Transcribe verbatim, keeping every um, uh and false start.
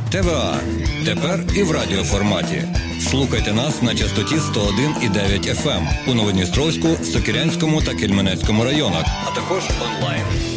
ТВА. Тепер і в радіоформаті. Слухайте нас на частоті сто один і дев'ять еф ем у Новодністровську, Сокирянському та Кельменецькому районах, а також онлайн.